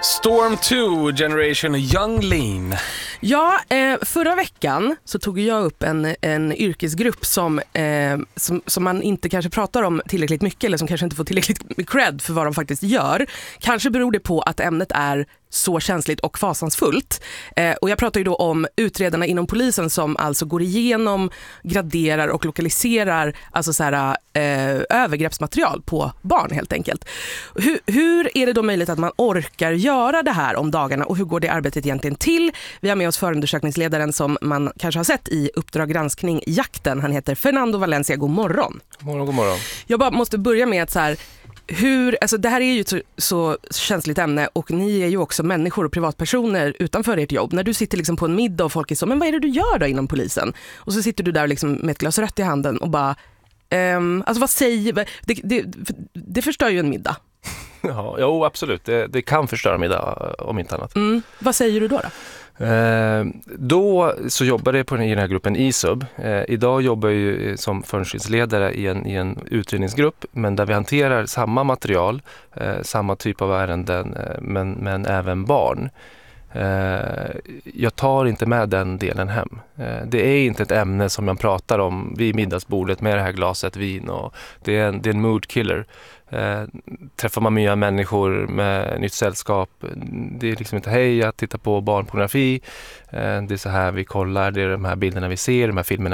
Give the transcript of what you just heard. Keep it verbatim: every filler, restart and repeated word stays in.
Storm two, Generation Young Lean. Ja, eh, förra veckan så tog jag upp en, en yrkesgrupp som, eh, som, som man inte kanske pratar om tillräckligt mycket, eller som kanske inte får tillräckligt cred för vad de faktiskt gör. Kanske beror det på att ämnet är så känsligt och fasansfullt. Eh, och jag pratar ju då om utredarna inom polisen som alltså går igenom, graderar och lokaliserar alltså så här, eh, övergreppsmaterial på barn helt enkelt. Hur, hur är det då möjligt att man orkar göra det här om dagarna, och hur går det arbetet egentligen till? Vi har med oss förundersökningsledaren som man kanske har sett i Uppdrag granskning Jakten. Han heter Fernando Valencia. God morgon. God morgon, god morgon. Jag bara måste börja med att så här, hur, alltså det här är ju ett så, så känsligt ämne, och ni är ju också människor och privatpersoner utanför ert jobb. När du sitter liksom på en middag och folk är så, men vad är det du gör då inom polisen? Och så sitter du där liksom med ett glas rött i handen och bara, um, alltså vad säger, det, det, det förstör ju en middag. Ja, jo, absolut. Det, det kan förstöra middag om inte annat. Mm. Vad säger du då då? Eh, då så jobbade jag på den, i den här gruppen I S U B. Eh, idag jobbar jag ju som förundersökningsledare i en, i en utredningsgrupp, men där vi hanterar samma material, eh, samma typ av ärenden, eh, men, men även barn. Eh, jag tar inte med den delen hem. Eh, det är inte ett ämne som jag pratar om vid middagsbordet med det här glaset vin, och det är en, det är en mood killer. Eh, träffar man nya människor med nytt sällskap, det är liksom inte hej att titta på barnpornografi, eh, det är så här vi kollar, det är de här bilderna vi ser, de här filmerna